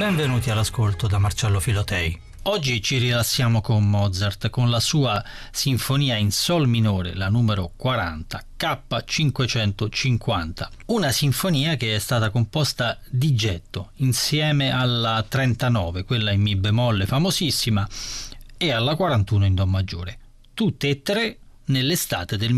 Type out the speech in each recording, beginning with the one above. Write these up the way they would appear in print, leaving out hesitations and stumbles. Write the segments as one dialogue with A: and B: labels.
A: Benvenuti all'ascolto da Marcello Filotei. Oggi ci rilassiamo con Mozart, con la sua sinfonia in sol minore, la numero 40, K550. Una sinfonia che è stata composta di getto, insieme alla 39, quella in Mi bemolle famosissima, e alla 41 in Do maggiore. Tutte e tre nell'estate del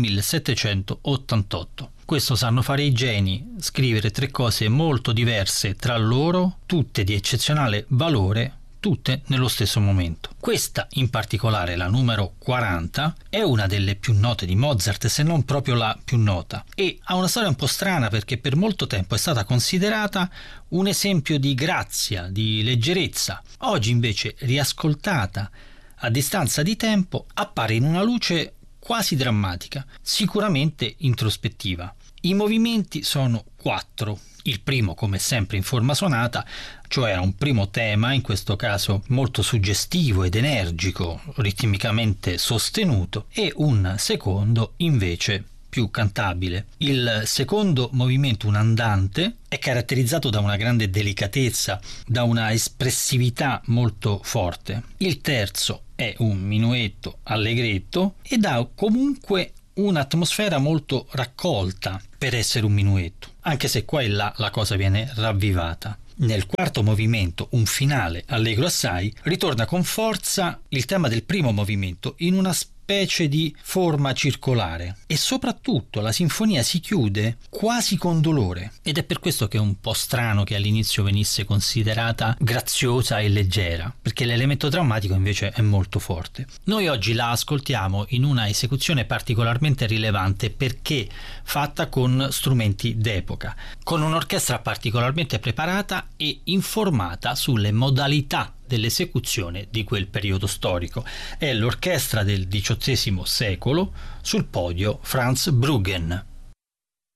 A: 1788. Questo sanno fare i geni, scrivere tre cose molto diverse tra loro, tutte di eccezionale valore, tutte nello stesso momento. Questa in particolare, la numero 40, è una delle più note di Mozart, se non proprio la più nota, e ha una storia un po' strana perché per molto tempo è stata considerata un esempio di grazia, di leggerezza. Oggi invece, riascoltata a distanza di tempo, appare in una luce quasi drammatica, sicuramente introspettiva. I movimenti sono 4. Il primo, come sempre, in forma sonata, cioè un primo tema, in questo caso molto suggestivo ed energico, ritmicamente sostenuto, e un secondo invece più cantabile. Il secondo movimento, un andante, è caratterizzato da una grande delicatezza, da una espressività molto forte. Il terzo è un minuetto allegretto ed ha comunque un'atmosfera molto raccolta per essere un minuetto, anche se qua e là la cosa viene ravvivata. Nel quarto movimento, un finale allegro assai, ritorna con forza il tema del primo movimento in una specie di forma circolare, e soprattutto la sinfonia si chiude quasi con dolore, ed è per questo che è un po' strano che all'inizio venisse considerata graziosa e leggera, perché l'elemento drammatico invece è molto forte. Noi oggi la ascoltiamo in una esecuzione particolarmente rilevante perché fatta con strumenti d'epoca, con un'orchestra particolarmente preparata e informata sulle modalità dell'esecuzione di quel periodo storico. È l'orchestra del XVIII secolo, sul podio Franz Bruggen.